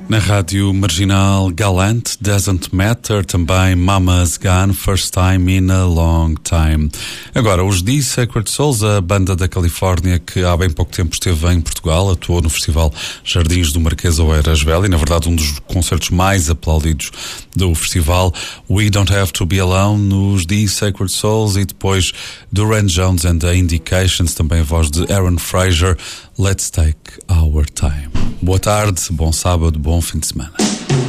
Na rádio marginal, Gallant, Doesn't Matter, também Mama's Gone, First Time in a Long Time. Agora, os The Sacred Souls, a banda da Califórnia que há bem pouco tempo esteve em Portugal, atuou no Festival Jardins do Marquês Oeiras Velho, e na verdade um dos concertos mais aplaudidos do festival. We Don't Have to Be Alone, nos The Sacred Souls, e depois Duran Jones and the Indications, também a voz de Aaron Fraser, Let's Take Our Time. Boa tarde, bom sábado, bom fim de semana.